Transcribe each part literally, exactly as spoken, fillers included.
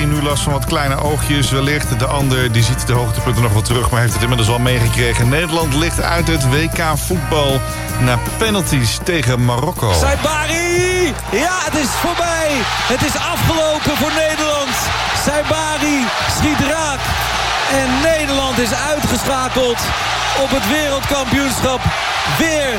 misschien nu last van wat kleine oogjes wellicht. De ander die ziet de hoogtepunten nog wel terug, maar heeft het inmiddels al meegekregen. Nederland ligt uit het W K voetbal na penalties tegen Marokko. Saibari! Ja, het is voorbij. Het is afgelopen voor Nederland. Saibari schiet raak. En Nederland is uitgeschakeld op het wereldkampioenschap. Weer,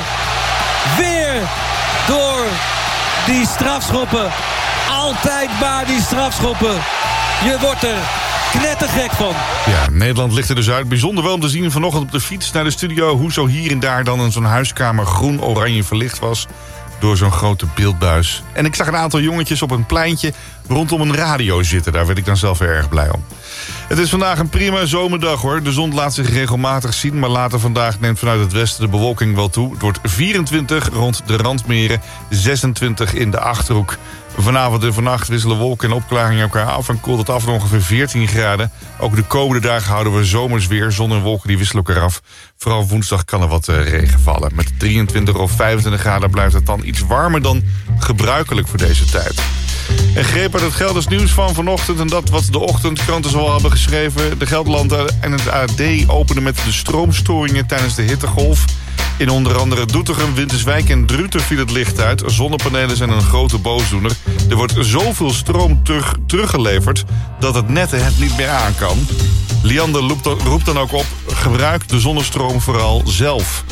weer door die strafschoppen. Altijd maar die strafschoppen. Je wordt er knettergek van. Ja, Nederland ligt er dus uit. Bijzonder wel om te zien vanochtend op de fiets naar de studio hoe zo hier en daar dan in zo'n huiskamer groen-oranje verlicht was door zo'n grote beeldbuis. En ik zag een aantal jongetjes op een pleintje rondom een radio zitten. Daar werd ik dan zelf erg blij om. Het is vandaag een prima zomerdag hoor. De zon laat zich regelmatig zien, maar later vandaag neemt vanuit het westen de bewolking wel toe. Het wordt vierentwintig rond de randmeren, zesentwintig in de Achterhoek. Vanavond en vannacht wisselen wolken en opklaringen elkaar af en koelt het af naar ongeveer veertien graden. Ook de komende dagen houden we zomers weer. Zon en wolken die wisselen elkaar af. Vooral woensdag kan er wat uh, regen vallen. Met drieëntwintig of vijfentwintig graden blijft het dan iets warmer dan gebruikelijk voor deze tijd. En greep uit het Gelders nieuws van vanochtend en dat wat de ochtendkranten zo al hebben geschreven. De Gelderland en het A D openen met de stroomstoringen tijdens de hittegolf. In onder andere Doetinchem, Winterswijk en Druten viel het licht uit. Zonnepanelen zijn een grote boosdoener. Er wordt zoveel stroom terug, teruggeleverd dat het net het niet meer aan kan. Liander roept dan ook op, gebruik de zonnestroom vooral zelf.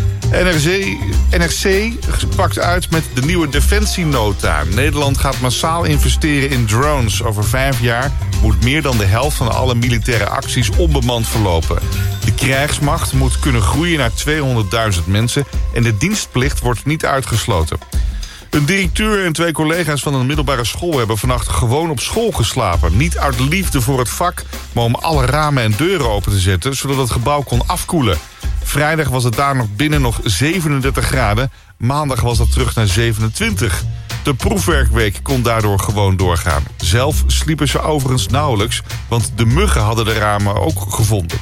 N R C, N R C pakt uit met de nieuwe defensienota. Nederland gaat massaal investeren in drones. Over vijf jaar moet meer dan de helft van alle militaire acties onbemand verlopen. De krijgsmacht moet kunnen groeien naar tweehonderdduizend mensen en de dienstplicht wordt niet uitgesloten. Een directeur en twee collega's van een middelbare school hebben vannacht gewoon op school geslapen. Niet uit liefde voor het vak, maar om alle ramen en deuren open te zetten, zodat het gebouw kon afkoelen. Vrijdag was het daar nog binnen nog zevenendertig graden. Maandag was dat terug naar zevenentwintig. De proefwerkweek kon daardoor gewoon doorgaan. Zelf sliepen ze overigens nauwelijks, want de muggen hadden de ramen ook gevonden.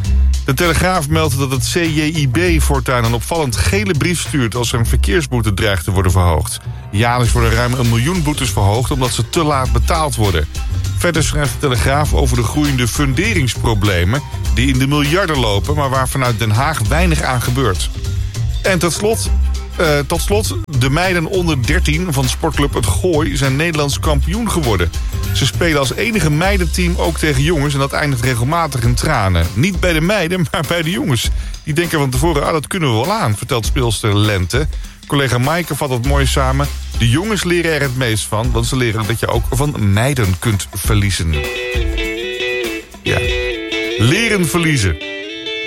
De Telegraaf meldt dat het C J I B voortaan een opvallend gele brief stuurt als er een verkeersboete dreigt te worden verhoogd. Jaarlijks worden ruim een miljoen boetes verhoogd omdat ze te laat betaald worden. Verder schrijft de Telegraaf over de groeiende funderingsproblemen die in de miljarden lopen, maar waar vanuit Den Haag weinig aan gebeurt. En tot slot, uh, tot slot, de meiden onder dertien van sportclub Het Gooi zijn Nederlands kampioen geworden. Ze spelen als enige meidenteam ook tegen jongens en dat eindigt regelmatig in tranen. Niet bij de meiden, maar bij de jongens. Die denken van tevoren, ah, dat kunnen we wel aan, vertelt speelster Lente. Collega Maaike vat het mooi samen. De jongens leren er het meest van, want ze leren dat je ook van meiden kunt verliezen. Ja, leren verliezen.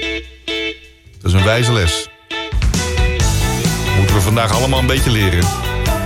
Dat is een wijze les. Moeten we vandaag allemaal een beetje leren.